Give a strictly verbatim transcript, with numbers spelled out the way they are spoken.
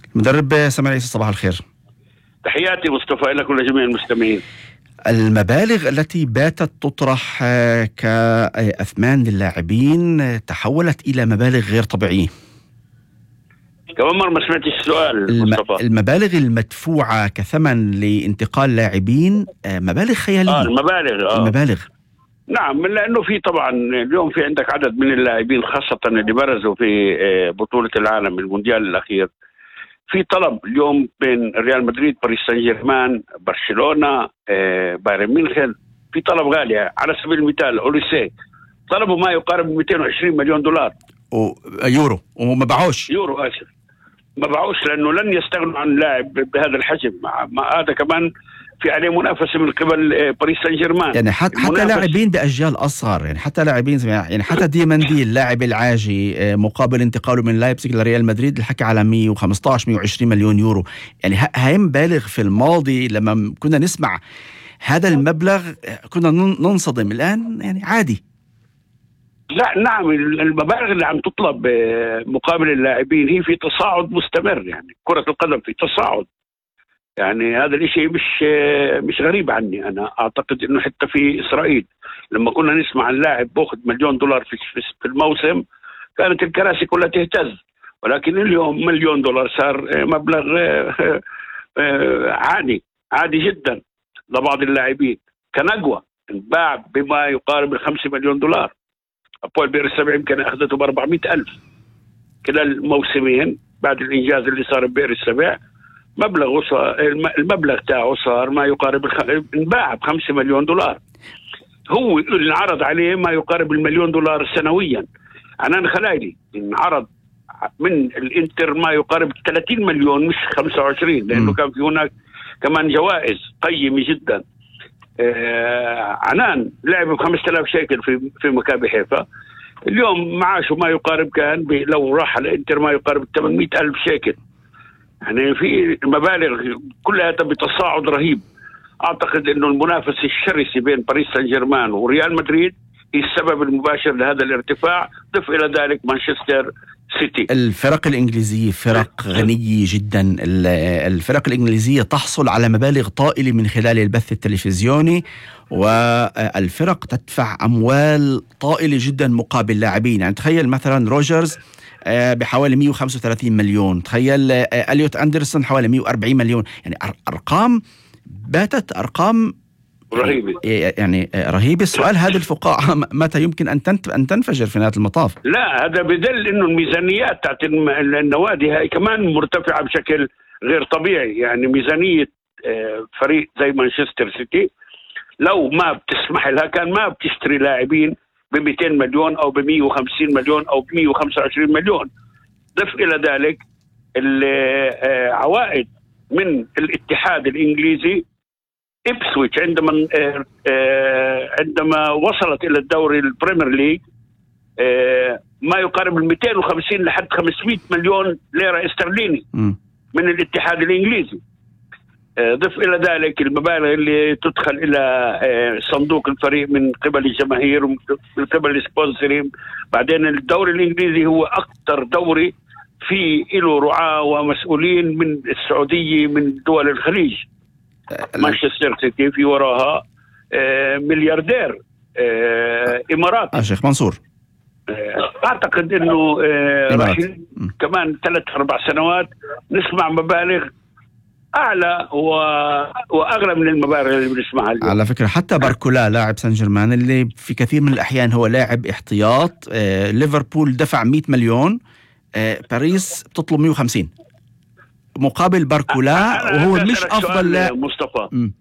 مدرب سامر عيسى، صباح الخير. تحياتي مصطفى لك ولجميع المستمعين. المبالغ التي باتت تطرح كأثمان للاعبين تحولت إلى مبالغ غير طبيعية. كمان مرة ما سمعتش السؤال مصطفى. المبالغ المدفوعة كثمن لانتقال لاعبين مبالغ خيالية. آه المبالغ آه. المبالغ نعم، لأنه في طبعا اليوم في عندك عدد من اللاعبين خاصة اللي برزوا في بطولة العالم المونديال الأخير. في طلب اليوم بين ريال مدريد، باريس سان جيرمان، برشلونة، بايرن ميونخ. في طلب غالي. على سبيل المثال أوليسيه طلبوا ما يقارب مئتين وعشرين مليون دولار يورو، وما باعوش يورو آسف ما باعوش لأنه لن يستغنوا عن لاعب بهذا الحجم. مع هذا كمان في عليه منافسة من قبل باريس سان جيرمان، يعني حتى حتى لاعبين بأجيال أصغر، يعني حتى لاعبين يعني حتى ديماندي اللاعب العاجي مقابل انتقاله من لايبزيج لريال مدريد الحكي على مئة وخمسة عشر مئة وعشرين مليون يورو. يعني هاي مبالغ في الماضي لما كنا نسمع هذا المبلغ كنا ننصدم، الآن يعني عادي. لا نعم، المبالغ اللي عم تطلب مقابل اللاعبين هي في تصاعد مستمر. يعني كرة القدم في تصاعد، يعني هذا الشيء مش مش غريب عني. انا اعتقد انه حتى في اسرائيل لما كنا نسمع عن لاعب باخذ مليون دولار في في الموسم كانت الكراسي كلها تهتز، ولكن اليوم مليون دولار صار مبلغ عادي عادي جدا لبعض اللاعبين. كنجوى باع بما يقارب الخمسة مليون دولار. أبوال بئر السبع يمكن أخذته بأربعمائة ألف كلا الموسمين بعد الإنجاز اللي صار ببئر السبع. مبلغ المبلغ تاعه صار ما يقارب انباع بخمسة مليون دولار. هو انعرض عليه ما يقارب المليون دولار سنويا. عنان خلايلي انعرض من الانتر ما يقارب ثلاثين مليون مش خمسة وعشرين، لأنه م. كان في هناك كمان جوائز قيمة جدا. آه عنان لعب بخمسة آلاف شيكل في في مكابي حيفا. اليوم معاشه ما يقارب كان لو راح الانتر ما يقارب ثمانمائة ألف شيكل. يعني في مبالغ كلها بتصاعد رهيب. أعتقد أنه المنافسة الشرسة بين باريس سان جيرمان وريال مدريد هي السبب المباشر لهذا الارتفاع. ضف إلى ذلك مانشستر سيتي. الفرق الإنجليزية فرق غنية جدا. الفرق الإنجليزية تحصل على مبالغ طائلة من خلال البث التلفزيوني، والفرق تدفع أموال طائلة جدا مقابل لاعبين. يعني تخيل مثلا روجرز بحوالي مئة وخمسة وثلاثين مليون، تخيل أليوت أندرسون حوالي مئة وأربعين مليون. يعني أرقام باتت أرقام رهيبة، يعني رهيبة. السؤال هذه الفقاعة متى يمكن أن أن تنفجر في نهاية المطاف؟ لا هذا بدل إنه الميزانيات تاعت النوادي هاي كمان مرتفعة بشكل غير طبيعي. يعني ميزانية فريق زي مانشستر سيتي لو ما بتسمح لها كان ما بتشتري لاعبين ب مئتين مليون أو ب مئة وخمسين مليون أو ب مئة وخمسة وعشرين مليون. ضف إلى ذلك العوائد من الاتحاد الإنجليزي. إبسويتش عندما عندما وصلت إلى الدوري البريمير ليج ما يقارب ال مئتين وخمسين لحد خمسمائة مليون ليرة استرليني من الاتحاد الإنجليزي. ضف إلى ذلك المبالغ اللي تدخل إلى صندوق الفريق من قبل الجماهير ومن قبل السبونسرين. بعدين الدوري الإنجليزي هو أكثر دوري في له رعاة ومسؤولين من السعودية من دول الخليج. مانشستر سيتي في وراها ملياردير إماراتي الشيخ منصور. أعتقد أنه راح كمان ثلاث أربع سنوات نسمع مبالغ أعلى وأغلى من المبالغ اللي بنسمعها اليوم. على فكرة حتى باركولا لاعب سان جيرمان اللي في كثير من الأحيان هو لاعب احتياط، آه ليفربول دفع مئة مليون، آه باريس بتطلب مئة وخمسين مقابل باركولا وهو مش أفضل لاعب. مصطفى م.